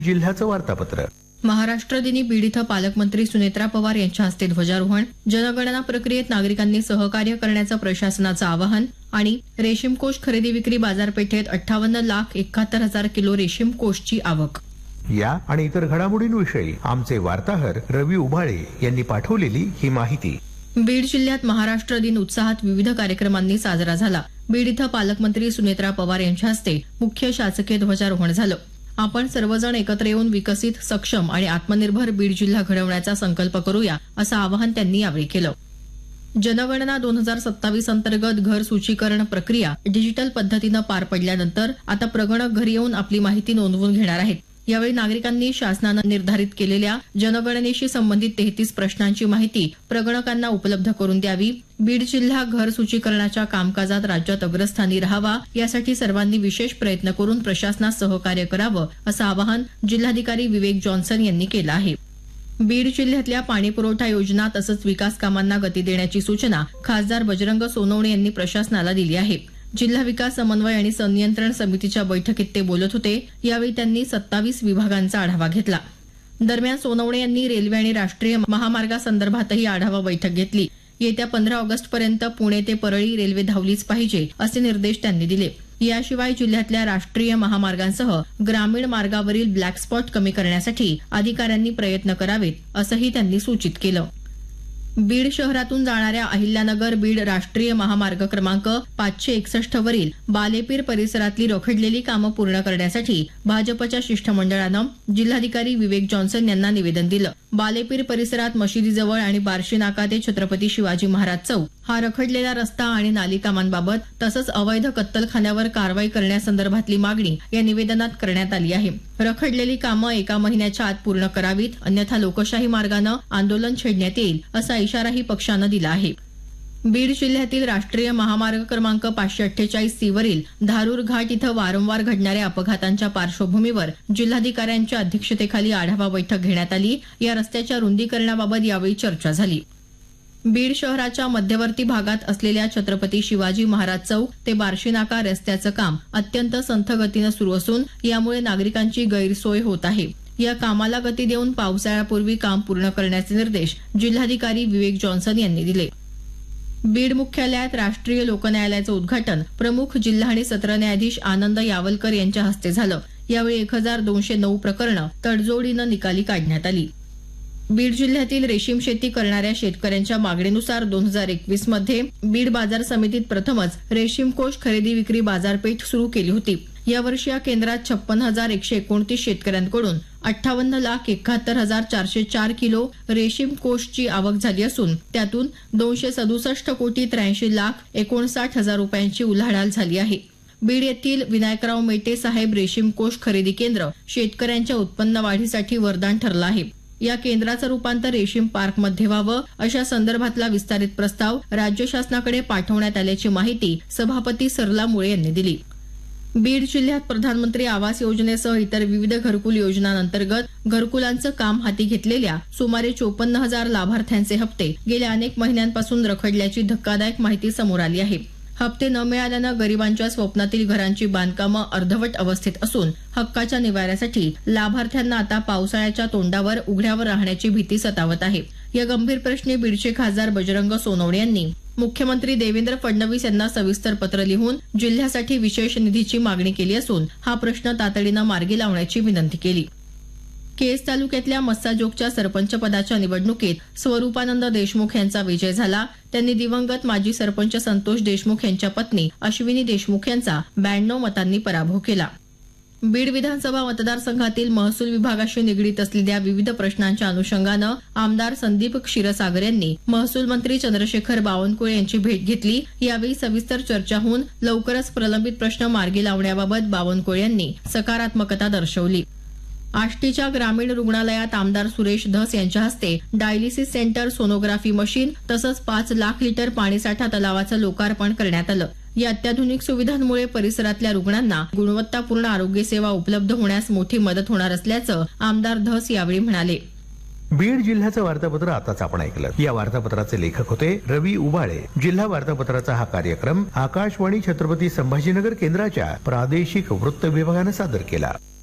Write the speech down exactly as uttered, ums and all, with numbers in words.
जिल्ह्याचं वार्तापत्र. महाराष्ट्र दिनी बीड इथं पालकमंत्री सुनेत्रा पवार यांच्या हस्ते ध्वजारोहण. जनगणना प्रक्रियेत नागरिकांनी सहकार्य करण्याचं प्रशासनाचं आवाहन. आणि रेशीम कोष खरेदी विक्री बाजारपेठेत अठ्ठावन्न लाख एकाहत्तर हजार किलो रेशीम कोषची आवक. या आणि इतर घडामोडींविषयी आमचे वार्ताहर रवी उभाळे यांनी पाठवलेली ही माहिती. बीड जिल्ह्यात महाराष्ट्र दिन उत्साहात विविध कार्यक्रमांनी साजरा झाला. बीड इथं पालकमंत्री सुनेत्रा पवार यांच्या हस्ते मुख्य शासकीय ध्वजारोहण झालं. आपण सर्वजण एकत्र येऊन विकसित, सक्षम आणि आत्मनिर्भर बीड जिल्हा घडवण्याचा संकल्प करूया, असं आवाहन त्यांनी यावेळी केलं. जनगणना दोन हजार सत्तावीस अंतर्गत घर सूचीकरण प्रक्रिया डिजिटल पद्धतीनं पार पडल्यानंतर आता प्रगणक घरी येऊन आपली माहिती नोंदवून घेणार आहेत. यावेळी नागरिकांनी शासनानं निर्धारित केलेल्या जनगणनेशी संबंधित तेहतीस प्रश्नांची माहिती प्रगणकांना उपलब्ध करून द्यावी. बीड जिल्हा घर सूचीकरणाच्या कामकाजात राज्यात अग्रस्थानी राहावा, यासाठी सर्वांनी विशेष प्रयत्न करून प्रशासनास सहकार्य करावं, असं आवाहन जिल्हाधिकारी विवेक जॉन्सन यांनी केलं आहे. बीड जिल्ह्यातल्या पाणीपुरवठा योजना तसंच विकास कामांना गती देण्याची सूचना खासदार बजरंग सोनवणे यांनी प्रशासनाला दिली आहे. जिल्हा विकास समन्वय आणि संनियंत्रण समितीच्या बैठकीत ते बोलत होते. यावेळी त्यांनी सत्तावीस विभागांचा आढावा घेतला. दरम्यान सोनवणे यांनी रेल्वे आणि राष्ट्रीय महामार्गासंदर्भातही आढावा बैठक घेतली. येत्या पंधरा ऑगस्ट पर्यंत पुणे ते परळी रेल्वे धावलीच पाहिजे, असे निर्देश त्यांनी दिले. याशिवाय जिल्ह्यातल्या राष्ट्रीय महामार्गांसह ग्रामीण मार्गावरील ब्लॅक स्पॉट कमी करण्यासाठी अधिकाऱ्यांनी प्रयत्न करावेत, असंही त्यांनी सूचित केलं. बीड शहरातून जाणाऱ्या अहिल्यानगर बीड राष्ट्रीय महामार्ग क्रमांक पाचशे एकसष्ट वरील बालेपीर परिसरातली रखडलेली कामं पूर्ण करण्यासाठी भाजपच्या शिष्टमंडळानं जिल्हाधिकारी विवेक जॉन्सन यांना निवेदन दिलं. बालेपीर परिसरात मशिदीजवळ आणि बार्शी नाका ते छत्रपती शिवाजी महाराज चौक हा रखडलेला रस्ता आणि नाली कामांबाबत तसंच अवैध कत्तलखान्यावर कारवाई करण्यासंदर्भातली मागणी या निवेदनात करण्यात आली आहे. रखडलेली कामं एका महिन्याच्या आत पूर्ण करावीत, अन्यथा लोकशाही मार्गानं आंदोलन छेडण्यात येईल, असा इशाराही पक्षानं दिला आहे. बीड जिल्ह्यातील राष्ट्रीय महामार्ग क्रमांक पाचशे अठ्ठेचाळीस सी वरील धारूर घाट इथं वारंवार घडणाऱ्या अपघातांच्या पार्श्वभूमीवर जिल्हाधिकाऱ्यांच्या अध्यक्षतेखाली आढावा बैठक घेण्यात आली. या रस्त्याच्या रुंदीकरणाबाबत यावेळी चर्चा झाली. बीड शहराच्या मध्यवर्ती भागात असलेल्या छत्रपती शिवाजी महाराज चौक ते बार्शी नाका रस्त्याचं काम अत्यंत संथ गतीनं सुरू असून यामुळे नागरिकांची गैरसोय होत आहे. या कामाला गती देऊन पावसाळ्यापूर्वी काम पूर्ण करण्याचे निर्देश जिल्हाधिकारी विवेक जॉन्सन यांनी दिले. बीड मुख्यालयात राष्ट्रीय लोकन्यायालयाचं उद्घाटन प्रमुख जिल्हा आणि सत्र न्यायाधीश आनंद यावलकर यांच्या हस्ते झालं. यावेळी एक हजार दोनशे नऊ प्रकरणं तडजोडीनं निकाली काढण्यात आली. बीड जिल्ह्यातील रेशीम शेती करणाऱ्या शेतकऱ्यांच्या मागणीनुसार दोन हजार एकवीस मध्ये बीड बाजार समितीत प्रथमच रेशीम कोष खरेदी विक्री बाजारपेठ सुरू केली होती. यावर्षी या केंद्रात छप्पन हजार एकशे एकोणतीस शेतकऱ्यांकडून अठ्ठावन्न लाख एकाहत्तर हजार चारशे चार किलो रेशीम कोषची आवक झाली असून त्यातून दोनशे सदुसष्ट कोटी त्र्याऐंशी लाख एकोणसाठ हजार रुपयांची उलाढाल झाली आहे. बीड येथील विनायकराव मेटे साहेब रेशीम कोष खरेदी केंद्र शेतकऱ्यांच्या उत्पन्न वाढीसाठी वरदान ठरलं आहे. या केंद्राचं रूपांतर रेशीम पार्कमध्ये व्हावं, अशा संदर्भातला विस्तारित प्रस्ताव राज्य शासनाकडे पाठवण्यात आल्याची माहिती सभापती सरला मुळे यांनी दिली. बीड जिल्ह्यात प्रधानमंत्री आवास योजनेसह इतर विविध घरकुल योजनांतर्गत घरकुलांचं काम हाती घेतलेल्या सुमारे चोपन्न हजार लाभार्थ्यांचे हप्ते गेल्या अनेक महिन्यांपासून रखडल्याची धक्कादायक माहिती समोर आली आहे. हप्ते न मिळाल्यानं गरिबांच्या स्वप्नातील घरांची बांधकामं अर्धवट अवस्थेत असून हक्काच्या निवाऱ्यासाठी लाभार्थ्यांना आता पावसाळ्याच्या तोंडावर उघड्यावर राहण्याची भीती सतावत आहे. या गंभीर प्रश्नी बीडचे खासदार बजरंग सोनवणे यांनी मुख्यमंत्री देवेंद्र फडणवीस यांना सविस्तर पत्र लिहून जिल्ह्यासाठी विशेष निधीची मागणी केली असून हा प्रश्न तातडीनं मार्गी लावण्याची विनंती केली. केज तालुक्यातल्या मस्साजोगच्या सरपंच पदाच्या निवडणुकीत स्वरूपानंद देशमुख यांचा विजय झाला. त्यांनी दिवंगत माजी सरपंच संतोष देशमुख यांच्या पत्नी अश्विनी देशमुख यांचा ब्याण्णव मतांनी पराभव केला. बीड विधानसभा मतदारसंघातील महसूल विभागाशी निगडीत असलेल्या विविध प्रश्नांच्या अनुषंगानं आमदार संदीप क्षीरसागर यांनी महसूल मंत्री चंद्रशेखर बावनकुळे यांची भेट घेतली. यावेळी सविस्तर चर्चा होऊन लवकरच प्रलंबित प्रश्न मार्गी लावण्याबाबत बावनकुळे यांनी सकारात्मकता दर्शवली. आष्टीच्या ग्रामीण रुग्णालयात आमदार सुरेश धस यांच्या हस्ते डायलिसिस सेंटर, सोनोग्राफी मशीन तसंच पाच लाख लिटर पाणीसाठा तलावाचं लोकार्पण करण्यात आलं. या अत्याधुनिक सुविधांमुळे परिसरातल्या रुग्णांना गुणवत्तापूर्ण आरोग्य सेवा उपलब्ध होण्यास मोठी मदत होणार असल्याचं आमदार धस यावेळी म्हणाले. बीड जिल्ह्याचं वार्तापत्र आताच आपण ऐकलं. या वार्तापत्राचे लेखक होते रवी उबाळे. जिल्हा वार्तापत्राचा हा कार्यक्रम आकाशवाणी छत्रपती संभाजीनगर केंद्राच्या प्रादेशिक वृत्त विभागानं सादर केला.